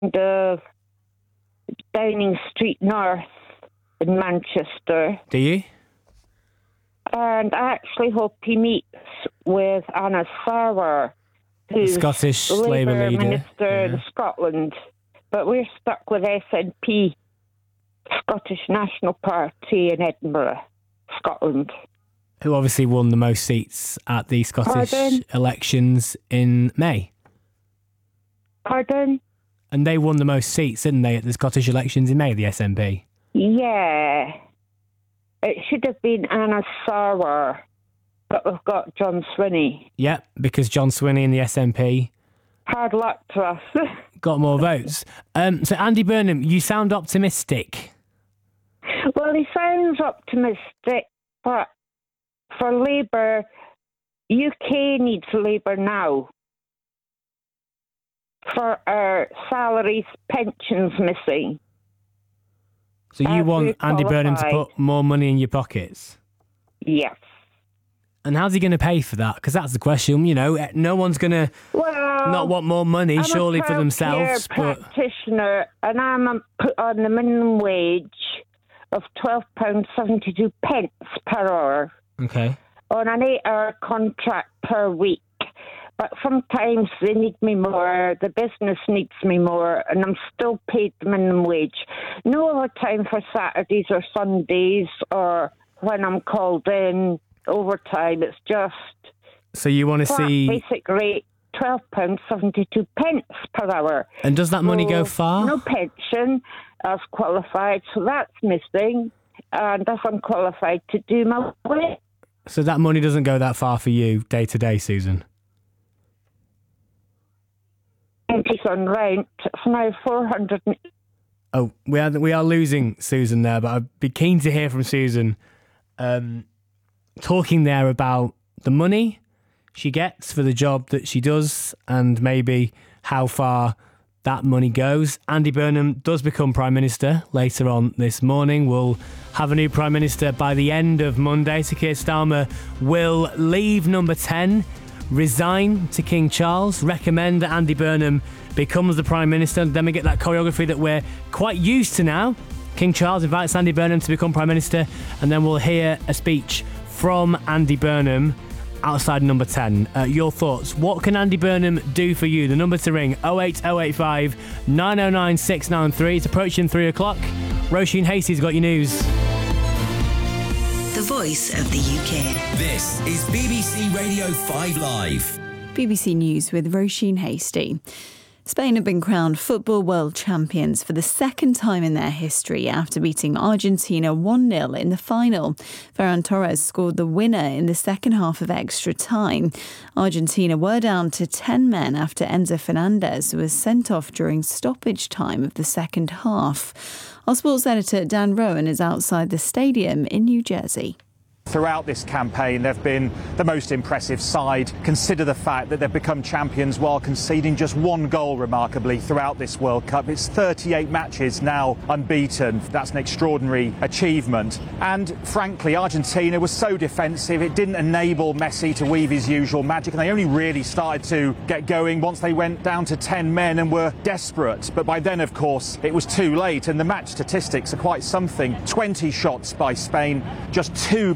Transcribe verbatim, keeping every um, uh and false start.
of Downing Street North in Manchester. Do you? And I actually hope he meets with Anna Sarwar, who's Scottish Labour Labour leader. Minister Yeah. in Scotland. But we're stuck with S N P, Scottish National Party in Edinburgh, Scotland. Who obviously won the most seats at the Scottish Pardon? elections in May. Pardon? And they won the most seats, didn't they, at the Scottish elections in May, the S N P? Yeah. It should have been Anna Sarwar, but we've got John Swinney. Yeah, because John Swinney and the S N P Hard luck to us. got more votes. Um, so, Andy Burnham, you sound optimistic. Well, he sounds optimistic, but for Labour, U K needs Labour now. For our salaries, pensions missing. So you As want we Andy Burnham to qualified. put more money in your pockets? Yes. And how's he going to pay for that? Because that's the question. You know, no one's going to Well, not want more money, I'm surely, a for themselves. childcare But practitioner, and I'm um, put on the minimum wage of twelve pounds seventy-two pence per hour okay, on an eight-hour contract per week. But sometimes they need me more, the business needs me more, and I'm still paid the minimum wage. No overtime for Saturdays or Sundays or when I'm called in overtime. It's just so you want to flat see? basic rate, twelve pounds seventy-two pence per hour. And does that money go So, far? No pension as qualified, so that's missing. And as I'm qualified to do my work. So that money doesn't go that far for you day to day, Susan? On rent, it's now four hundred. Oh, we are we are losing Susan there, but I'd be keen to hear from Susan, um, talking there about the money she gets for the job that she does, and maybe how far that money goes. Andy Burnham does become Prime Minister later on this morning. We'll have a new Prime Minister by the end of Monday. So Keir Starmer will leave number ten, resign to King Charles, recommend that Andy Burnham becomes the Prime Minister. Then we get that choreography that we're quite used to now. King Charles invites Andy Burnham to become Prime Minister, and then we'll hear a speech from Andy Burnham outside number ten. Uh, your thoughts? What can Andy Burnham do for you? The number to ring, oh eight oh eight five, nine oh nine, six nine three. It's approaching three o'clock. Roisin Hastie's got your news. The voice of the U K. This is B B C Radio five Live. B B C News with Roisin Hastie. Spain have been crowned football world champions for the second time in their history after beating Argentina one nil in the final. Ferran Torres scored the winner in the second half of extra time. Argentina were down to ten men after Enzo Fernandez was sent off during stoppage time of the second half. Our sports editor Dan Rowan is outside the stadium in New Jersey. Throughout this campaign, they've been the most impressive side. Consider the fact that they've become champions while conceding just one goal, remarkably, throughout this World Cup. It's thirty-eight matches now unbeaten. That's an extraordinary achievement. And frankly, Argentina was so defensive, it didn't enable Messi to weave his usual magic. And they only really started to get going once they went down to ten men and were desperate. But by then, of course, it was too late. And the match statistics are quite something. twenty shots by Spain, just two